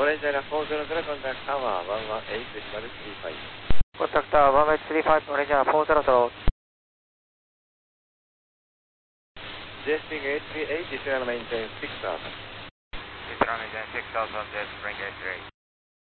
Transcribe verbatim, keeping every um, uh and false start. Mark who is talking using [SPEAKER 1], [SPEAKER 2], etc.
[SPEAKER 1] Orange Area four zero zero, contact tower one one eight decimal three five.
[SPEAKER 2] Contact tower one one eight three five, Orange Area four zero zero.
[SPEAKER 1] J S P eight three eight, decimal maintain six thousand.
[SPEAKER 3] Decimal maintain six thousand, Jet Spring eight three eight.